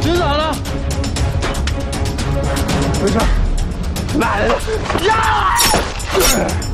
学长呢？ 没事。来了呀！